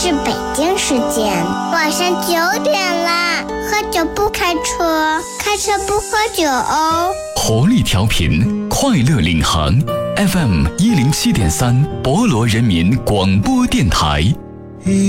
是北京时间晚上9点啦，喝酒不开车，开车不喝酒哦。 活力调频，快乐领航 FM 107.3，博罗人民广播电台。